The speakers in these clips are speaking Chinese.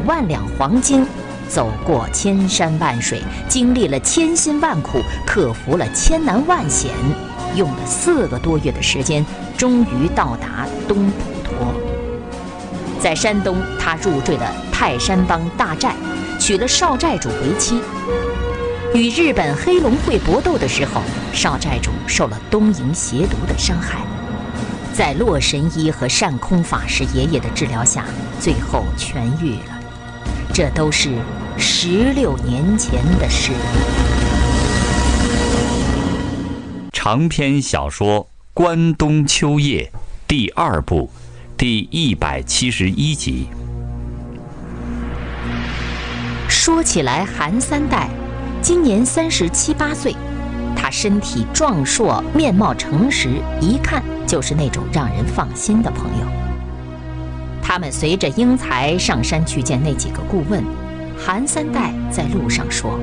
万两黄金，走过千山万水，经历了千辛万苦，克服了千难万险，用了4个多月的时间，终于到达东普陀。在山东，他入赘了泰山帮大寨，娶了少寨主为妻。与日本黑龙会搏斗的时候，少寨主受了东瀛邪毒的伤害，在洛神医和善空法师爷爷的治疗下，最后痊愈了。这都是16年前的事。 长篇小说《关东秋夜》第2部第171集。 说起来，韩三代今年37、8岁，他身体壮硕，面貌诚实，一看就是那种让人放心的朋友。他们随着英才上山去见那几个顾问。韩三代在路上说：“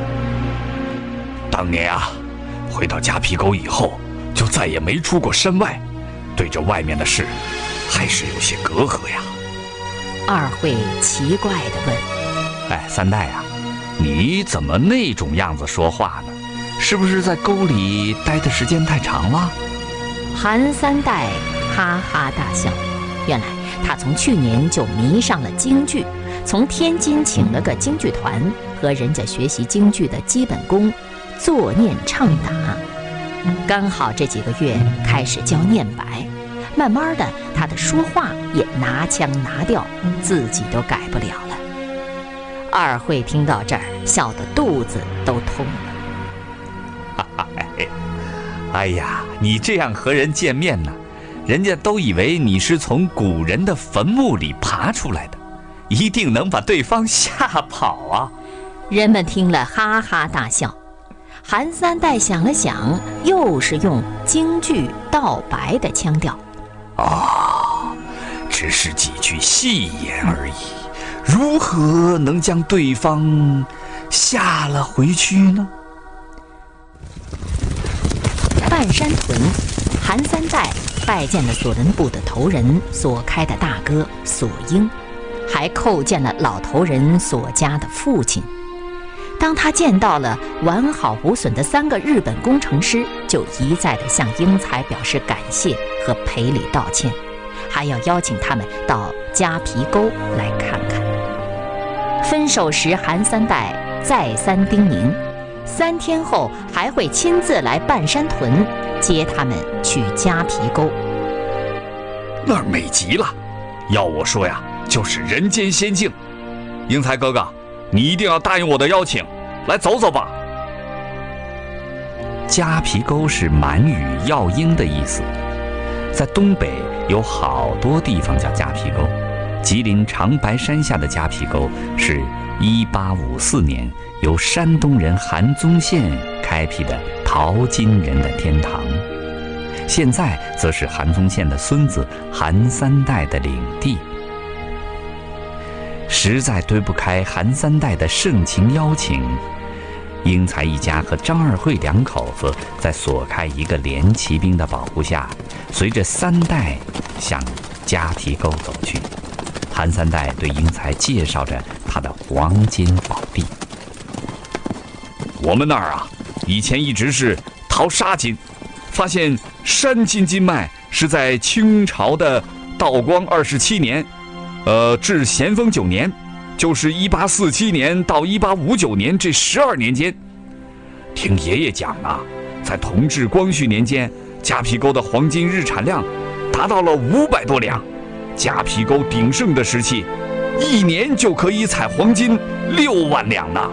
当年啊，回到夹皮沟以后，就再也没出过山外，对着外面的事，还是有些隔阂呀。” 二会奇怪地问：“ 哎，三代啊，你怎么那种样子说话呢？是不是在沟里待的时间太长了？” 韩三代哈哈大笑，原来他从去年就迷上了京剧，从天津请了个京剧团，和人家学习京剧的基本功，作念唱打。刚好这几个月开始教念白，慢慢的他的说话也拿腔拿调，自己都改不了了。二会听到这儿，笑得肚子都痛了。 哈哈，哎呀，你这样和人见面呢，人家都以为你是从古人的坟墓里爬出来的，一定能把对方吓跑啊！ 人们听了哈哈大笑。韩三代想了想，又是用京剧道白的腔调：“ 只是几句戏言而已，如何能将对方吓了回去呢？” 半山屯，韩三代拜见了索伦部的头人所开的大哥索英，还叩见了老头人索家的父亲。当他见到了完好无损的3个日本工程师，就一再地向英才表示感谢和赔礼道歉，还要邀请他们到夹皮沟来看看。分手时，韩三代再三叮咛，3天后还会亲自来半山屯接他们去夹皮沟。 那儿美极了，要我说呀，就是人间仙境。英才哥哥，你一定要答应我的邀请，来走走吧。 夹皮沟是满语要鹰的意思，在东北有好多地方叫夹皮沟。吉林长白山下的夹皮沟是1854年由山东人韩宗宪开辟的淘金人的天堂，现在则是韩宗宪的孙子韩三代的领地。实在对不开韩三代的盛情邀请，英才一家和张二会2口子在索开一个连骑兵的保护下，随着三代向夹皮沟走去。韩三代对英才介绍着他的黄金宝地。 我们那儿啊，以前一直是淘沙金，发现山金金脉是在清朝的道光27年，至咸丰9年，就是1847年到1859年这12年间。听爷爷讲啊，在同治、光绪年间，夹皮沟的黄金日产量达到了500多两。夹皮沟鼎盛的时期，1年就可以采黄金6万两呢。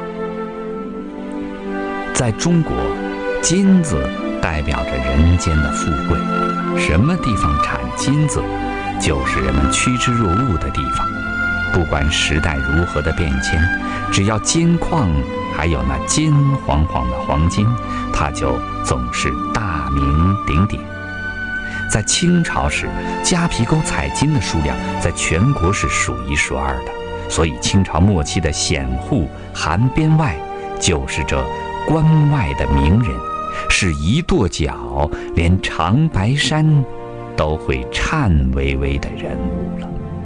在中国，金子代表着人间的富贵，什么地方产金子，就是人们趋之若鹜的地方。不管时代如何的变迁，只要金矿还有那金黄黄的黄金，它就总是大名鼎鼎。在清朝时，夹皮沟采金的数量在全国是数1数2的，所以清朝末期的显户韩边外就是这关外的名人，是一跺脚连长白山都会颤巍巍的人物了。